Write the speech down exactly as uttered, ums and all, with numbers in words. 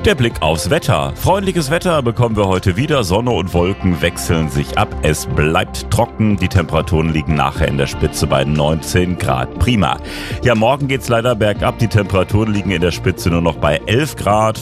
Der Blick aufs Wetter. Freundliches Wetter bekommen wir heute wieder. Sonne und Wolken wechseln sich ab. Es bleibt trocken. Die Temperaturen liegen nachher in der Spitze bei neunzehn Grad. Prima. Ja, morgen geht's leider bergab. Die Temperaturen liegen in der Spitze nur noch bei elf Grad.